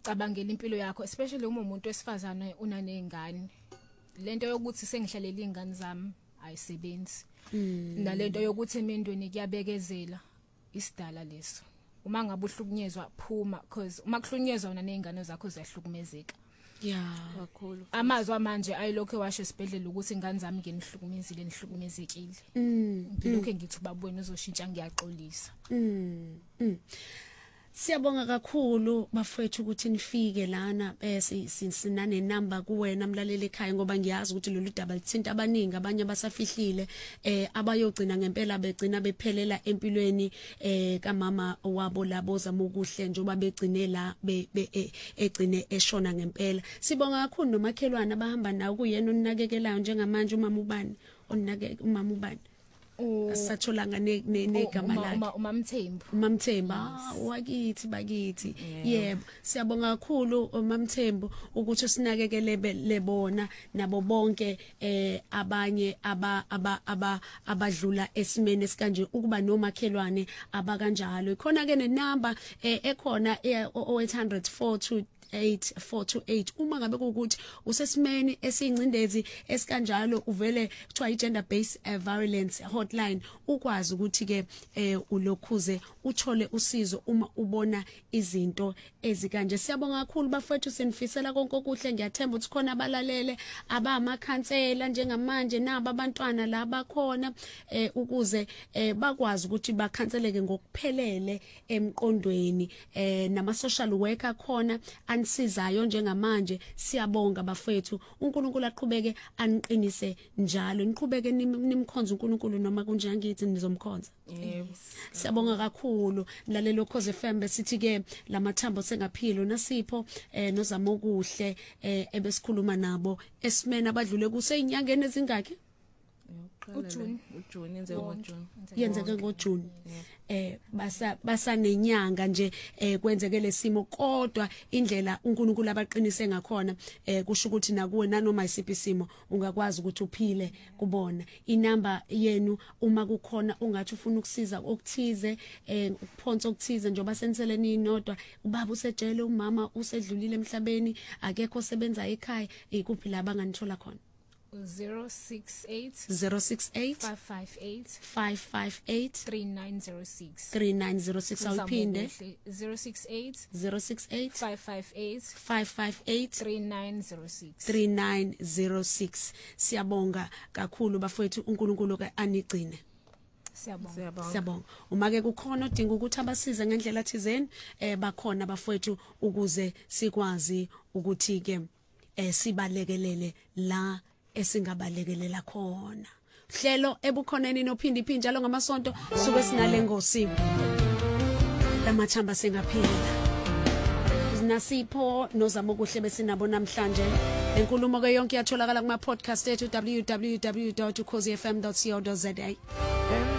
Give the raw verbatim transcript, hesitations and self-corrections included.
cabangela impilo yakho, especially uma umuntu wesifazane unanezingane. Lento yokuthi sengihlalele izingane zami ayisebenzi. Nalento yokuthi emendweni kuyabekezela isidala leso. Uma ngabe uhlukunyezwa phuma, because uma kuhlukunyezwa wena nezingane zakho ziyahlukumezeka. Yeah, kakhulu. Amazwi manje ayilokho washo esibhedlela ukuthi ingane zami ngenihlukumezile nihlukumezekile. Mm. Ngilokho ngithi babona uzoshintsha ngiyaxolisa. Mm. Mm. Siyabonga kakhulu bafethu ukuthi nifike lana bese sinane number kuwena mlaleli ekhaya ngoba ngiyazi ukuthi lolu daba lithinta abaningi abanye abasafihlile eh abayogcina ngempela begcina bephelela empilweni eh kamama wabo labo zama ukuhle njengoba begcine la egcine eshona ngempela. Sibonga kakhulu nomakhelwane abahamba nawo kuyena onakekelayo njengamanje umama ubani onake umama ubani asatholanga negama lakhe uMamthembu uMamthemba wakithi bakithi yebo siyabonga kakhulu uMamthembu ukuthi usinakekele lebona nabo bonke eh abanye aba aba abadlula esimene sikanje ukuba nomakhelwane abakanjalo ikhona ke nenamba ekhona oh eight hundred four two eight four two eight uma ngabe ukuthi usesimeni esincindezi esikanjalo uvele kuthiwa i gender based uh, violence hotline ukwazi ukuthi ke eh, ulokhuze uthole usizo uma ubona izinto ezikanje. Siyabonga kakhulu bafethu sinifisela konke okuhle ngiyathemba ukuthi khona abalalele abamakhansela njengamanje naba abantwana la bakhona eh, ukuze eh, bakwazi ukuthi bakhanseleke ngokuphelele emqondweni eh, nama social worker khona anisizayo njengamanje. Siyabonga bafethu uNkulunkulu aqhubeke aniqinise njalo niqhubeke nimkhonza uNkulunkulu noma kunjani ngithi nizomkhonza. Yebo siyabonga kakhulu lalelo Khoze F M besithi ke lamathambo sengaphilo nasipho eh nozama okuhle eh ebesikhuluma nabo esimene abadlule kuseyinyangeni ezingaki uJune uJune yenze ngoJune yenzeke ngoJune eh basa basanenyanga nje eh kwenzeke lesimo kodwa indlela uNkulunkulu abaqinise ngakhona eh kusho ukuthi nakuwe nanoma isiphi isimo ungakwazi ukuthi uphile kubona. Inamba yenu uma kukhona ungathi ufuna ukusiza okuthize eh ukuphonsa okuthize njengoba senseleni inodwa ubaba usejele umama usedlulile emhlabeni akekho osebenza ekhaya ikuphi la banganithola khona zero six eight zero six eight five five eight five five eight three nine zero six three nine zero six awuphinde zero six eight zero six eight five five eight five five eight three nine zero six three nine zero six. Siyabonga kakhulu bafethu uNkulunkulu ke anigcine. Siyabonga. Siyabonga. Uma ke kukhona odinga ukuthi abasize ngendlela thizeni eh bakhona bafethu ukuze sikwazi ukuthi ke eh sibalekelele la esingabalekelela khona. Hlelo ebukhoneni nophindi iphinja njalo ngamasonto suke sinale ngosi. Lamathamba sengaphila. Nasipho nozama okuhle besinabo namhlanje. Lenkulumo ke yonke yatholakala kuma podcast ethu w w w dot ukhozi f m dot co dot za.